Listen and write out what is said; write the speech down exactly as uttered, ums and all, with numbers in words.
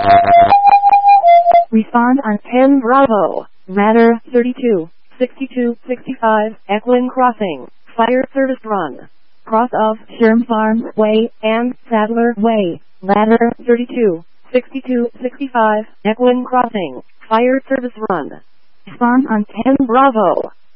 Respond on ten Bravo. Ladder thirty-two, sixty-two, sixty-five, Eklund Crossing. Fire service run. Cross of Sherm Farm Way and Sadler Way. Ladder thirty-two, sixty-two, sixty-five, Eklund Crossing. Fire service run. Respond on ten Bravo.